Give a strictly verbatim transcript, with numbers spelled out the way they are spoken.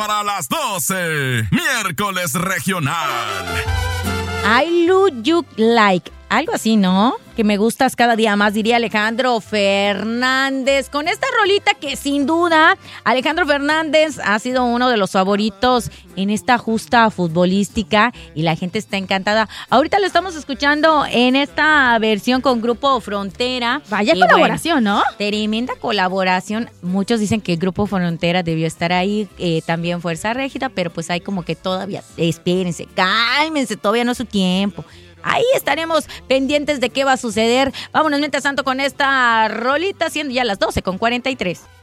Para las doce, miércoles regional. I look you like. Algo así, ¿no? Que me gustas cada día más, diría Alejandro Fernández. Con esta rolita que sin duda Alejandro Fernández ha sido uno de los favoritos en esta justa futbolística y la gente está encantada. Ahorita lo estamos escuchando en esta versión con Grupo Frontera. Vaya y colaboración, bueno, ¿no? Tremenda colaboración. Muchos dicen que Grupo Frontera debió estar ahí, eh, también Fuerza Régida, pero pues hay como que todavía, espérense, cálmense, todavía no es su tiempo. Ahí estaremos pendientes de qué va a suceder. Vámonos mientras tanto con esta rolita, siendo ya las doce con cuarenta y tres.